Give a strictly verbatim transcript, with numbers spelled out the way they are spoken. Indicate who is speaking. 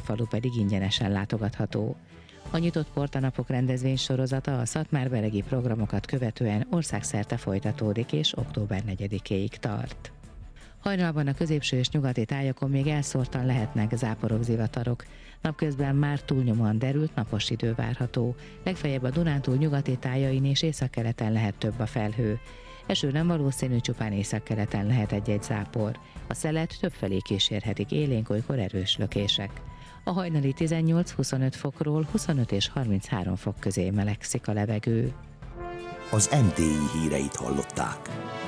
Speaker 1: falu pedig ingyenesen látogatható. A Nyitott Port a Napok rendezvény sorozata a szatmárberegi programokat követően országszerte folytatódik és október negyedikéig tart. Hajnalban a középső és nyugati tájakon még elszórtan lehetnek záporok, zivatarok. Napközben már túlnyomóan derült, napos idő várható. Legfeljebb a Dunántúl nyugati tájain és északkeleten lehet több a felhő. Eső nem valószínű, csupán északkeleten lehet egy-egy zápor. A szelet többfelé kísérhetik élénk, olykor erős lökések. A hajnali tizennyolc-huszonöt fokról huszonöt és harminchárom fok közé melegszik a levegő.
Speaker 2: Az em té i híreit hallották.